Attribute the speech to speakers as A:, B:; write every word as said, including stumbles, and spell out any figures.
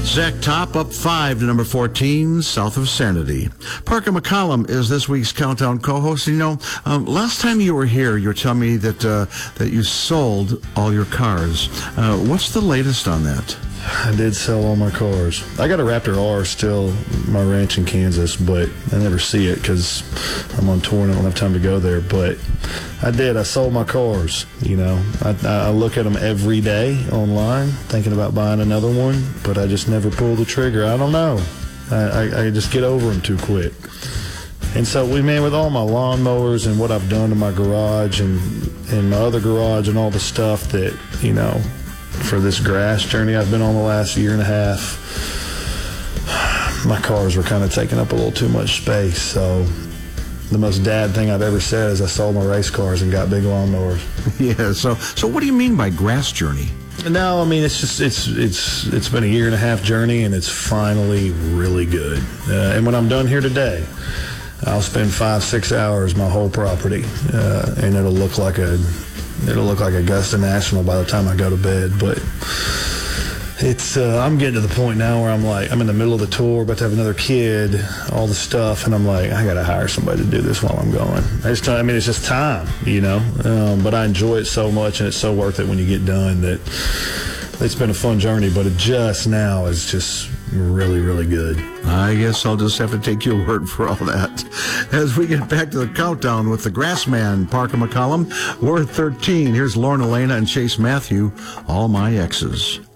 A: Zach Top up five to number fourteen, South of Sanity. Parker McCollum is this week's Countdown co-host. You know, um, last time you were here, you were telling me that uh, that you sold all your cars. Uh, what's the latest on that?
B: I did sell all my cars. I got a Raptor R still, my ranch in Kansas, but I never see it because I'm on tour and I don't have time to go there. But I did. I sold my cars. You know, I, I look at them every day online, thinking about buying another one, but I just never pull the trigger. I don't know. I, I, I just get over them too quick. And so, we man, with all my lawnmowers and what I've done to my garage and, and my other garage and all the stuff that, you know, for this grass journey I've been on the last year and a half, my cars were kind of taking up a little too much space. So the most dad thing I've ever said is I sold my race cars and got big lawnmowers.
A: Yeah. So, so what do you mean by grass journey?
B: No, I mean, it's just, it's, it's, it's been a year and a half journey and it's finally really good. Uh, and when I'm done here today, I'll spend five, six hours my whole property, uh, and it'll look like a, It'll look like Augusta National by the time I go to bed. But it's uh, I'm getting to the point now where I'm like, I'm in the middle of the tour, about to have another kid, all the stuff, and I'm like, I got to hire somebody to do this while I'm going. I just, I mean, it's just time, you know. Um, but I enjoy it so much, and it's so worth it when you get done that it's been a fun journey. But it just now is just really, really good.
A: I guess I'll just have to take your word for all that. As we get back to the countdown with the Grassman, Parker McCollum, we're thirteen. Here's Lauren Elena and Chase Matthew, All My Exes.